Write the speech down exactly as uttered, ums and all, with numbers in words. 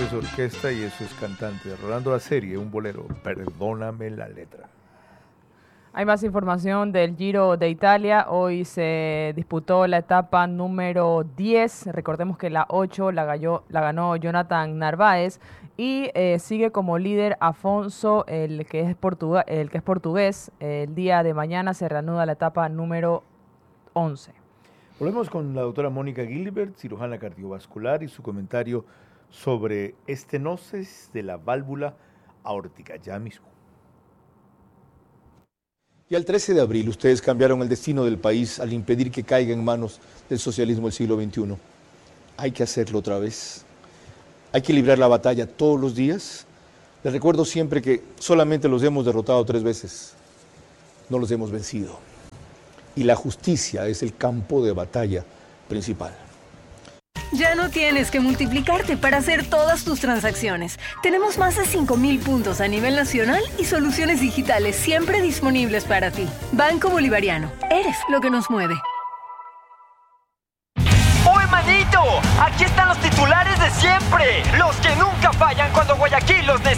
es orquesta y eso es cantante. Rolando Aserie, un bolero, Perdóname la letra. Hay más información del Giro de Italia. Hoy se disputó la etapa número diez. Recordemos que la ocho la, galló, la ganó Jonathan Narváez. Y eh, sigue como líder Afonso, el que, es portugués, el que es portugués. El día de mañana se reanuda la etapa número once. Volvemos con la doctora Mónica Gilbert, cirujana cardiovascular, y su comentario sobre estenosis de la válvula aórtica. Ya mismo. Y al trece de abril ustedes cambiaron el destino del país al impedir que caiga en manos del socialismo del siglo veintiuno. Hay que hacerlo otra vez. Hay que librar la batalla todos los días. Les recuerdo siempre que solamente los hemos derrotado tres veces. No los hemos vencido. Y la justicia es el campo de batalla principal. Ya no tienes que multiplicarte para hacer todas tus transacciones. Tenemos más de cinco mil puntos a nivel nacional y soluciones digitales siempre disponibles para ti. Banco Bolivariano. Eres lo que nos mueve. ¡Oh, hermanito! Aquí están los titulares de siempre. Los que nunca fallan cuando Guayaquil los necesita.